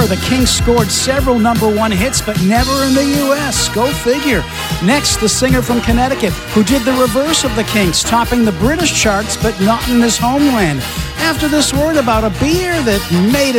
summer, the Kinks scored several #1 hits, but never in the U.S. Go figure. Next, the singer from Connecticut, who did the reverse of the Kinks, topping the British charts, but not in his homeland. After this word about a beer that made